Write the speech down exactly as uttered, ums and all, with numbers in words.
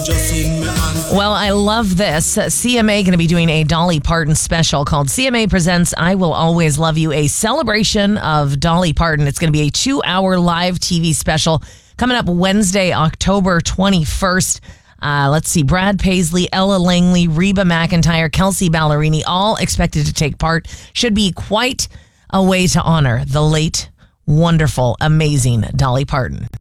Well, I love this. C M A going to be doing a Dolly Parton special called C M A Presents I Will Always Love You, a celebration of Dolly Parton. It's going to be a two-hour live T V special coming up Wednesday, October twenty-first. Uh, let's see, Brad Paisley, Ella Langley, Reba McEntire, Kelsey Ballerini, all expected to take part. Should be quite a way to honor the late, wonderful, amazing Dolly Parton.